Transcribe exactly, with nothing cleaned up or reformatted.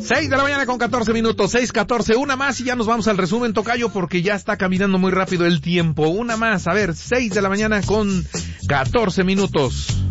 seis de la mañana con catorce minutos, seis catorce, una más y ya nos vamos al resumen, tocayo, porque ya está caminando muy rápido el tiempo. Una más, a ver, seis de la mañana con catorce minutos.